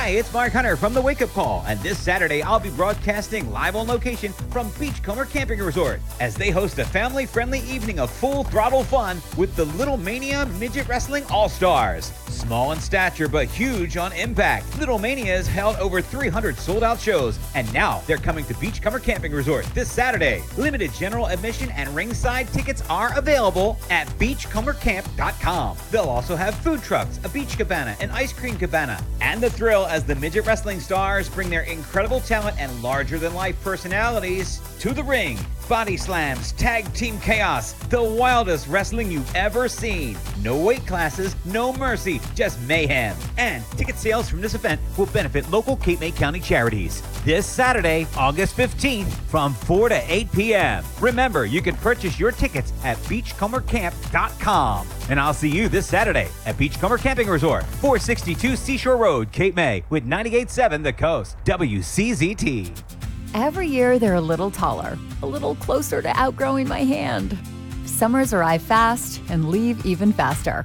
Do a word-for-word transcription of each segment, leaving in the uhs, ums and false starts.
Hi, it's Mark Hunter from The Wake Up Call, and this Saturday I'll be broadcasting live on location from Beachcomber Camping Resort as they host a family-friendly evening of full throttle fun with the Little Mania Midget Wrestling All-Stars. Small in stature but huge on impact, Little Mania has held over three hundred sold-out shows, and now they're coming to Beachcomber Camping Resort this Saturday. Limited general admission and ringside tickets are available at beachcomber camp dot com. They'll also have food trucks, a beach cabana, an ice cream cabana, and the thrill as the Midget Wrestling Stars bring their incredible talent and larger-than-life personalities to the ring. Body slams, tag team chaos, the wildest wrestling you've ever seen. No weight classes, no mercy, just mayhem. And ticket sales from this event will benefit local Cape May County charities. This Saturday, August fifteenth, from four to eight p.m. Remember, you can purchase your tickets at beachcomber camp dot com. And I'll see you this Saturday at Beachcomber Camping Resort, four sixty-two Seashore Road, Cape May, with ninety-eight point seven The Coast, W C Z T. Every year they're a little taller, a little closer to outgrowing my hand. Summers arrive fast and leave even faster.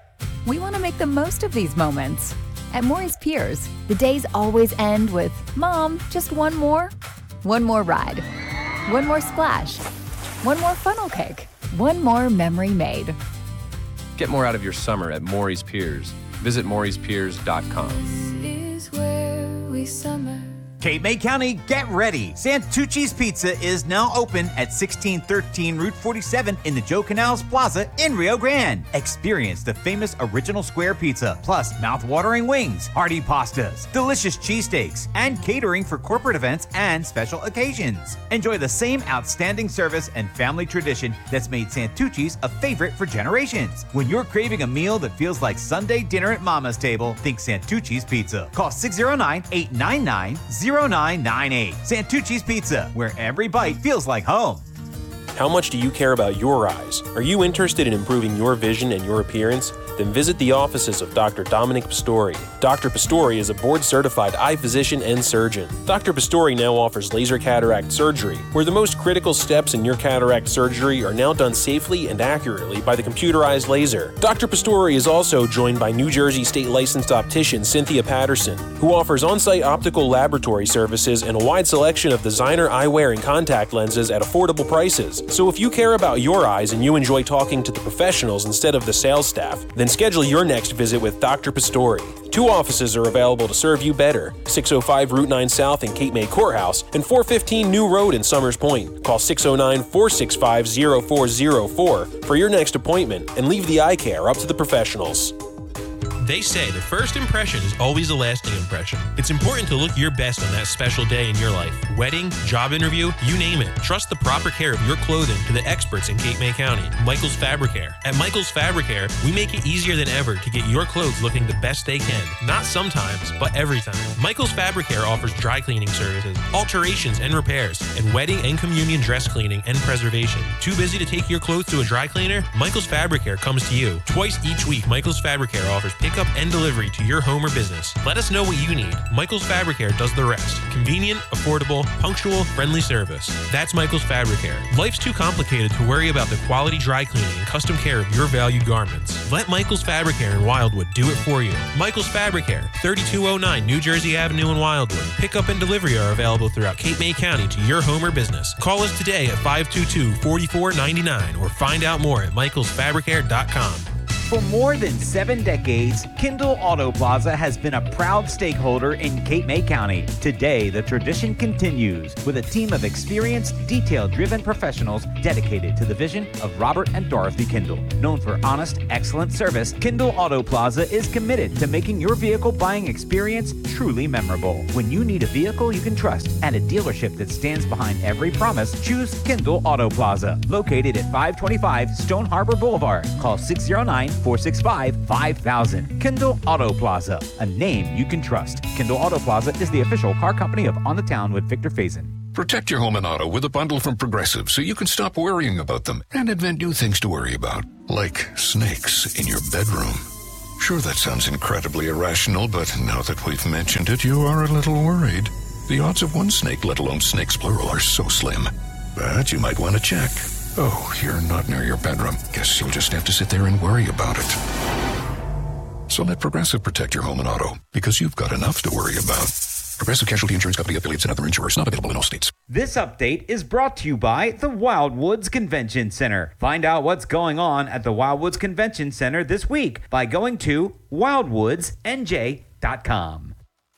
We want to make the most of these moments. At Maury's Piers, the days always end with, Mom, just one more? One more ride. One more splash. One more funnel cake. One more memory made. Get more out of your summer at Maury's Piers. Visit Maury's Piers dot com. This is where we summer. Cape May County, get ready. Santucci's Pizza is now open at sixteen thirteen Route forty-seven in the Joe Canals Plaza in Rio Grande. Experience the famous original square pizza, plus mouth-watering wings, hearty pastas, delicious cheesesteaks, and catering for corporate events and special occasions. Enjoy the same outstanding service and family tradition that's made Santucci's a favorite for generations. When you're craving a meal that feels like Sunday dinner at Mama's table, think Santucci's Pizza. Call six oh nine, eight nine nine, zero nine nine eight. Santucci's Pizza, where every bite feels like home. How much do you care about your eyes? Are you interested in improving your vision and your appearance? Then visit the offices of Doctor Dominic Pastori. Doctor Pastori is a board-certified eye physician and surgeon. Doctor Pastori now offers laser cataract surgery, where the most critical steps in your cataract surgery are now done safely and accurately by the computerized laser. Doctor Pastori is also joined by New Jersey State licensed optician Cynthia Patterson, who offers on-site optical laboratory services and a wide selection of designer eyewear and contact lenses at affordable prices. So if you care about your eyes and you enjoy talking to the professionals instead of the sales staff, then schedule your next visit with Doctor Pastori. Two offices are available to serve you better: six oh five Route nine South in Cape May Courthouse and four fifteen New Road in Summers Point. Call six oh nine, four six five, oh four oh four for your next appointment and leave the eye care up to the professionals. They say the first impression is always a lasting impression. It's important to look your best on that special day in your life. Wedding, job interview, you name it. Trust the proper care of your clothing to the experts in Cape May County, Michael's Fabricare. At Michael's Fabricare, we make it easier than ever to get your clothes looking the best they can. Not sometimes, but every time. Michael's Fabricare offers dry cleaning services, alterations and repairs, and wedding and communion dress cleaning and preservation. Too busy to take your clothes to a dry cleaner? Michael's Fabricare comes to you. Twice each week, Michael's Fabricare offers pickup and delivery to your home or business. Let us know what you need. Michael's Fabricare does the rest. Convenient, affordable, punctual, friendly service. That's Michael's Fabricare. Life's too complicated to worry about the quality dry cleaning and custom care of your valued garments. Let Michael's Fabricare in Wildwood do it for you. Michael's Fabricare, thirty-two oh nine New Jersey Avenue in Wildwood. Pickup and delivery are available throughout Cape May County to your home or business. Call us today at five two two, four four nine nine or find out more at michaels fabricare dot com. For more than seven decades, Kindle Auto Plaza has been a proud stakeholder in Cape May County. Today, the tradition continues with a team of experienced, detail-driven professionals dedicated to the vision of Robert and Dorothy Kindle. Known for honest, excellent service, Kindle Auto Plaza is committed to making your vehicle buying experience truly memorable. When you need a vehicle you can trust and a dealership that stands behind every promise, choose Kindle Auto Plaza, located at five twenty-five Stone Harbor Boulevard. Call six oh nine, four six five, five thousand. Kindle Auto Plaza, a name you can trust. Kindle Auto Plaza is the official car company of On the Town with Victor Faison. Protect your home and auto with a bundle from Progressive so you can stop worrying about them and invent new things to worry about, like snakes in your bedroom. Sure, that sounds incredibly irrational, but now that we've mentioned it, you are a little worried. The odds of one snake, let alone snakes plural, are so slim. But you might want to check. Oh, you're not near your bedroom. Guess you'll just have to sit there and worry about it. So let Progressive protect your home and auto, because you've got enough to worry about. Progressive Casualty Insurance Company affiliates and other insurers not available in all states. This update is brought to you by the Wildwoods Convention Center. Find out what's going on at the Wildwoods Convention Center this week by going to wildwoods n j dot com.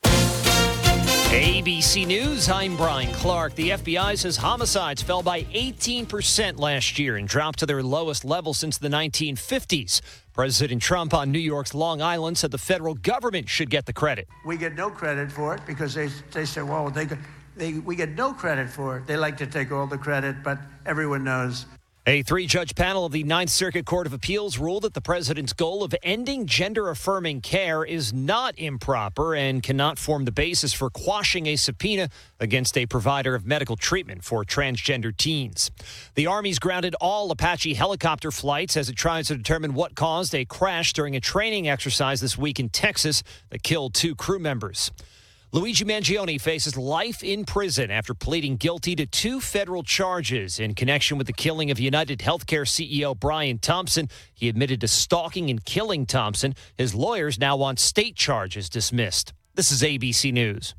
A B C News, I'm Brian Clark. The F B I says homicides fell by eighteen percent last year and dropped to their lowest level since the nineteen fifties. President Trump on New York's Long Island said the federal government should get the credit. We get no credit for it because they they say, well, they, they we get no credit for it. They like to take all the credit, but everyone knows. A three-judge panel of the Ninth Circuit Court of Appeals ruled that the president's goal of ending gender-affirming care is not improper and cannot form the basis for quashing a subpoena against a provider of medical treatment for transgender teens. The Army's grounded all Apache helicopter flights as it tries to determine what caused a crash during a training exercise this week in Texas that killed two crew members. Luigi Mangione faces life in prison after pleading guilty to two federal charges in connection with the killing of United Healthcare C E O Brian Thompson. He admitted to stalking and killing Thompson. His lawyers now want state charges dismissed. This is A B C News.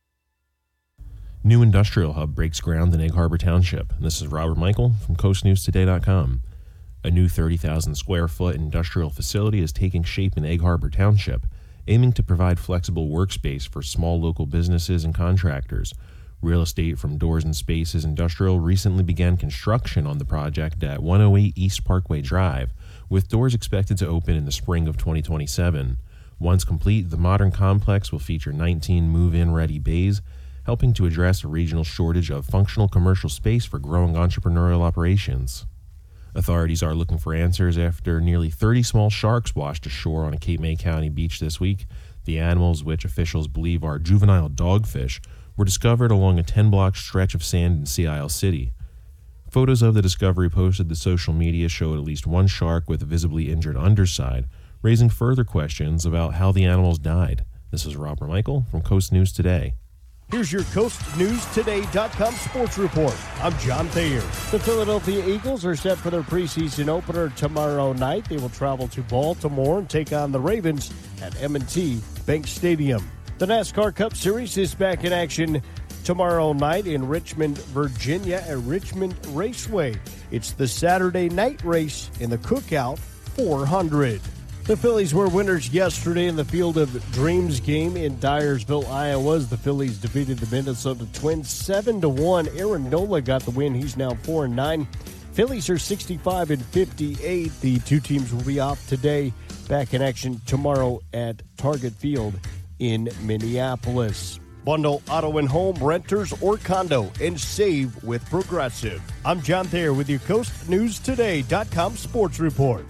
New industrial hub breaks ground in Egg Harbor Township. This is Robert Michael from coast news today dot com. A new thirty thousand square foot industrial facility is taking shape in Egg Harbor Township, aiming to provide flexible workspace for small local businesses and contractors. Real Estate from Doors and Spaces Industrial recently began construction on the project at one oh eight East Parkway Drive, with doors expected to open in the spring of twenty twenty-seven. Once complete, the modern complex will feature nineteen move-in ready bays, helping to address a regional shortage of functional commercial space for growing entrepreneurial operations. Authorities are looking for answers after nearly thirty small sharks washed ashore on a Cape May County beach this week. The animals, which officials believe are juvenile dogfish, were discovered along a ten-block stretch of sand in Sea Isle City. Photos of the discovery posted to social media showed at least one shark with a visibly injured underside, raising further questions about how the animals died. This is Robert Michael from Coast News Today. Here's your coast news today dot com sports report. I'm John Thayer. The Philadelphia Eagles are set for their preseason opener tomorrow night. They will travel to Baltimore and take on the Ravens at M and T Bank Stadium. The NASCAR Cup Series is back in action tomorrow night in Richmond, Virginia at Richmond Raceway. It's the Saturday night race in the Cookout four hundred. The Phillies were winners yesterday in the Field of Dreams game in Dyersville, Iowa. The Phillies defeated the Minnesota Twins seven to one. Aaron Nola got the win. He's now four and nine. Phillies are sixty-five and fifty-eight. The two teams will be off today. Back in action tomorrow at Target Field in Minneapolis. Bundle auto and home, renters, or condo, and save with Progressive. I'm John Thayer with your coast news today dot com sports report.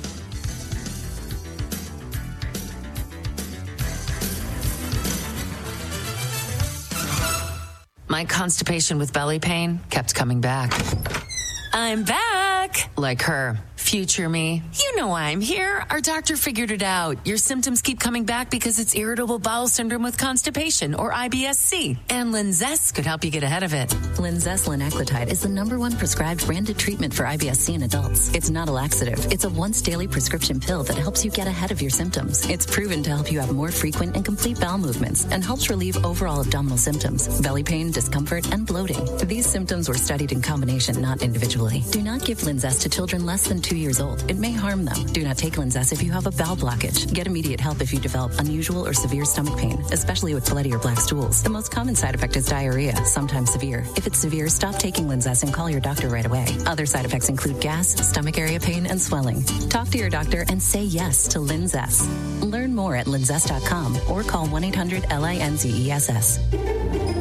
My constipation with belly pain kept coming back. I'm back! Like her. Future me. You know why I'm here. Our doctor figured it out. Your symptoms keep coming back because it's irritable bowel syndrome with constipation, or I B S C. And Linzess could help you get ahead of it. Linzess linaclotide is the number one prescribed branded treatment for I B S C in adults. It's not a laxative. It's a once daily prescription pill that helps you get ahead of your symptoms. It's proven to help you have more frequent and complete bowel movements and helps relieve overall abdominal symptoms, belly pain, discomfort, and bloating. These symptoms were studied in combination, not individually. Do not give Linzess to children less than two years old. It may harm them. Do not take Linzess if you have a bowel blockage. Get immediate help if you develop unusual or severe stomach pain, especially with bloody or black stools. The most common side effect is diarrhea, sometimes severe. If it's severe, stop taking Linzess and call your doctor right away. Other side effects include gas, stomach area pain, and swelling. Talk to your doctor and say yes to Linzess. Learn more at linzess dot com or call one eight hundred L I N Z E S S.